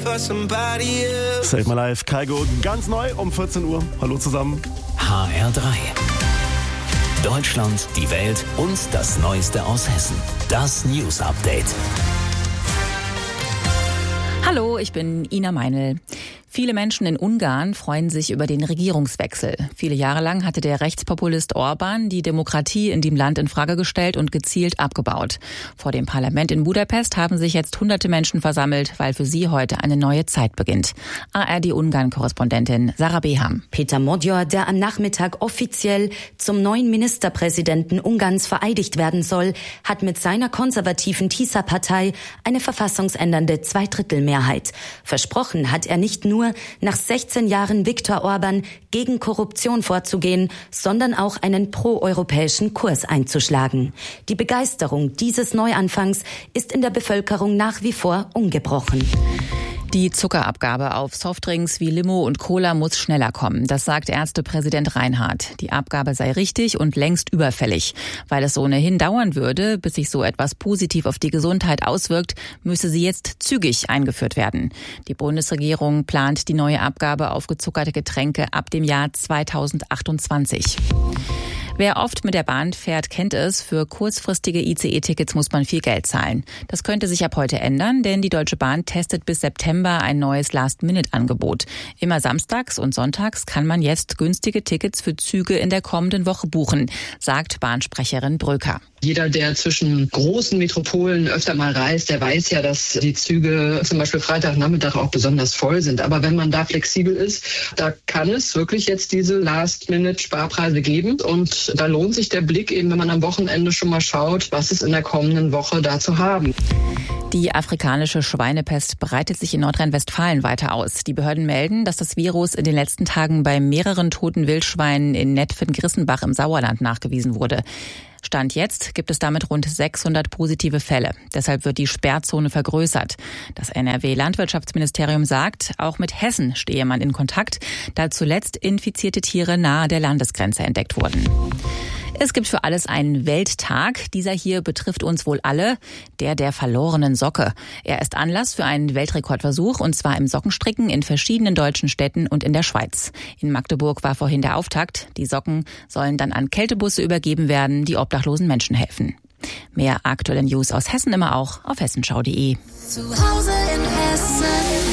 Save My Life, Kygo, ganz neu um 14 Uhr. Hallo zusammen. HR3. Deutschland, die Welt und das Neueste aus Hessen. Das News Update. Hallo, ich bin Ina Meinl. Viele Menschen in Ungarn freuen sich über den Regierungswechsel. Viele Jahre lang hatte der Rechtspopulist Orbán die Demokratie in dem Land in Frage gestellt und gezielt abgebaut. Vor dem Parlament in Budapest haben sich jetzt hunderte Menschen versammelt, weil für sie heute eine neue Zeit beginnt. ARD-Ungarn-Korrespondentin Sarah Beham. Péter Magyar, der am Nachmittag offiziell zum neuen Ministerpräsidenten Ungarns vereidigt werden soll, hat mit seiner konservativen TISA-Partei eine verfassungsändernde Zweidrittelmehrheit. Versprochen hat er nicht nur, nach 16 Jahren Viktor Orbán gegen Korruption vorzugehen, sondern auch einen proeuropäischen Kurs einzuschlagen. Die Begeisterung dieses Neuanfangs ist in der Bevölkerung nach wie vor ungebrochen. Die Zuckerabgabe auf Softdrinks wie Limo und Cola muss schneller kommen. Das sagt Ärztepräsident Reinhardt. Die Abgabe sei richtig und längst überfällig. Weil es ohnehin dauern würde, bis sich so etwas positiv auf die Gesundheit auswirkt, müsse sie jetzt zügig eingeführt werden. Die Bundesregierung plant die neue Abgabe auf gezuckerte Getränke ab dem Jahr 2028. Wer oft mit der Bahn fährt, kennt es. Für kurzfristige ICE-Tickets muss man viel Geld zahlen. Das könnte sich ab heute ändern, denn die Deutsche Bahn testet bis September ein neues Last-Minute-Angebot. Immer samstags und sonntags kann man jetzt günstige Tickets für Züge in der kommenden Woche buchen, sagt Bahnsprecherin Bröker. Jeder, der zwischen großen Metropolen öfter mal reist, der weiß ja, dass die Züge zum Beispiel Freitagnachmittag auch besonders voll sind. Aber wenn man da flexibel ist, da kann es wirklich jetzt diese Last-Minute-Sparpreise geben. Und da lohnt sich der Blick eben, wenn man am Wochenende schon mal schaut, was ist in der kommenden Woche da zu haben. Die afrikanische Schweinepest breitet sich in Nordrhein-Westfalen weiter aus. Die Behörden melden, dass das Virus in den letzten Tagen bei mehreren toten Wildschweinen in Netphen-Grissenbach im Sauerland nachgewiesen wurde. Stand jetzt gibt es damit rund 600 positive Fälle. Deshalb wird die Sperrzone vergrößert. Das NRW-Landwirtschaftsministerium sagt, auch mit Hessen stehe man in Kontakt, da zuletzt infizierte Tiere nahe der Landesgrenze entdeckt wurden. Es gibt für alles einen Welttag. Dieser hier betrifft uns wohl alle, der verlorenen Socke. Er ist Anlass für einen Weltrekordversuch, und zwar im Sockenstricken in verschiedenen deutschen Städten und in der Schweiz. In Magdeburg war vorhin der Auftakt. Die Socken sollen dann an Kältebusse übergeben werden, die obdachlosen Menschen helfen. Mehr aktuelle News aus Hessen immer auch auf hessenschau.de. Zu Hause in Hessen.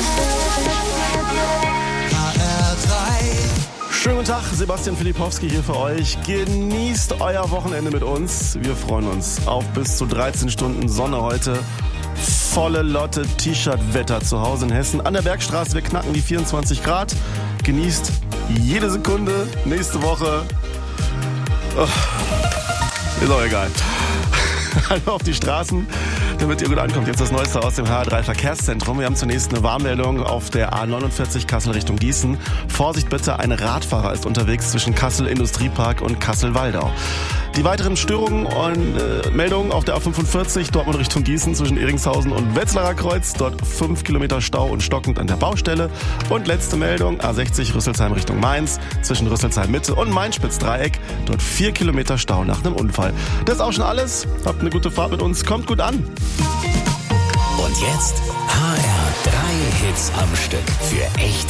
Schönen guten Tag, Sebastian Filipowski hier für euch. Genießt euer Wochenende mit uns. Wir freuen uns auf bis zu 13 Stunden Sonne heute. Volle Lotte T-Shirt-Wetter zu Hause in Hessen. An der Bergstraße, wir knacken die 24 Grad. Genießt jede Sekunde. Nächste Woche. Ist auch egal. Hallo auf die Straßen, damit ihr gut ankommt. Jetzt das Neueste aus dem HR3 Verkehrszentrum. Wir haben zunächst eine Warnmeldung auf der A49 Kassel Richtung Gießen. Vorsicht bitte, ein Radfahrer ist unterwegs zwischen Kassel Industriepark und Kassel-Waldau. Die weiteren Störungen und Meldungen auf der A45 Dortmund Richtung Gießen zwischen Ehringshausen und Wetzlarer Kreuz. Dort 5 Kilometer Stau und stockend an der Baustelle. Und letzte Meldung, A60 Rüsselsheim Richtung Mainz zwischen Rüsselsheim Mitte und Main-Spitz-Dreieck. Dort 4 Kilometer Stau nach einem Unfall. Das ist auch schon alles. Habt eine gute Fahrt mit uns. Kommt gut an. Und jetzt HR3 Hits am Stück für echte